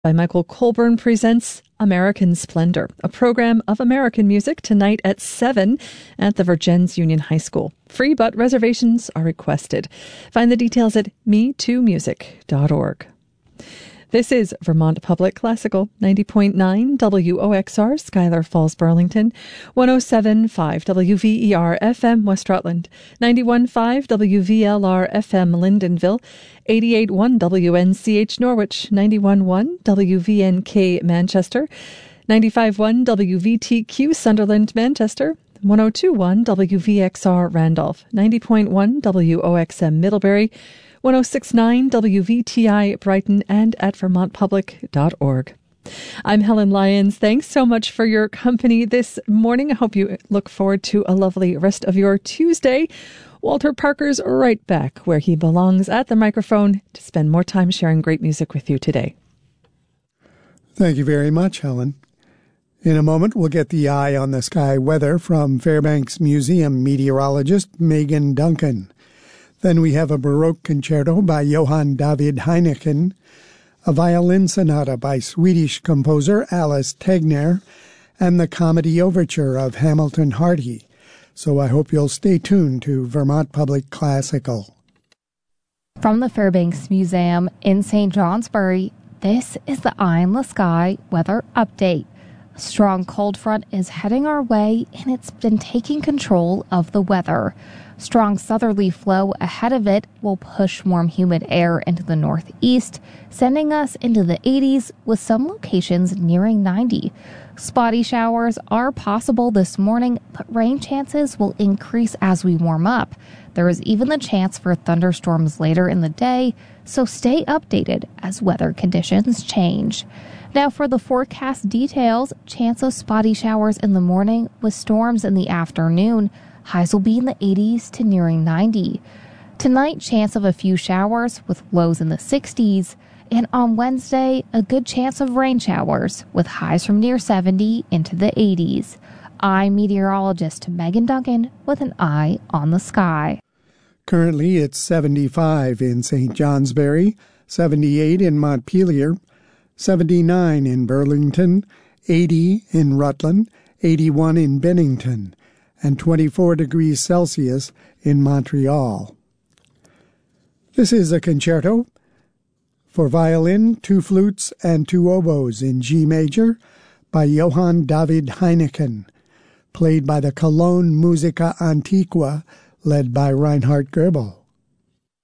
by Michael Colburn presents American Splendor, a program of American music tonight at 7 at the Vergennes Union High School. Free, but reservations are requested. Find the details at me2music.org. This is Vermont Public Classical, 90.9 WOXR, Schuyler Falls, Burlington, 107.5 WVER FM, West Rutland, 91.5 WVLR FM, Lyndonville, 88.1 WNCH, Norwich, 91.1 WVNK, Manchester, 95.1 WVTQ, Sunderland, Manchester, 102.1 WVXR, Randolph, 90.1 WOXM, Middlebury, 106.9 WVTI Brighton, and at vermontpublic.org. I'm Helen Lyons. Thanks so much for your company this morning. I hope you look forward to a lovely rest of your Tuesday. Walter Parker's right back where he belongs at the microphone to spend more time sharing great music with you today. Thank you very much, Helen. In a moment, we'll get the eye on the sky weather from Fairbanks Museum meteorologist Megan Duncan. Then we have a Baroque concerto by Johann David Heineken, a violin sonata by Swedish composer Alice Tegner, and the comedy overture of Hamilton Hardy. So I hope you'll stay tuned to Vermont Public Classical. From the Fairbanks Museum in St. Johnsbury, this is the Eye in the Sky weather update. A strong cold front is heading our way, and it's been taking control of the weather. Strong southerly flow ahead of it will push warm, humid air into the northeast, sending us into the 80s with some locations nearing 90. Spotty showers are possible this morning, but rain chances will increase as we warm up. There is even the chance for thunderstorms later in the day, so stay updated as weather conditions change. Now for the forecast details, chance of spotty showers in the morning with storms in the afternoon. Highs will be in the 80s to nearing 90. Tonight, chance of a few showers with lows in the 60s. And on Wednesday, a good chance of rain showers with highs from near 70 into the 80s. I'm meteorologist Megan Duncan with an eye on the sky. Currently, it's 75 in St. Johnsbury, 78 in Montpelier, 79 in Burlington, 80 in Rutland, 81 in Bennington, and 24 degrees Celsius in Montreal. This is a concerto for violin, 2 flutes, and 2 oboes in G major by Johann David Heineken, played by the Cologne Musica Antiqua, led by Reinhard Goebel.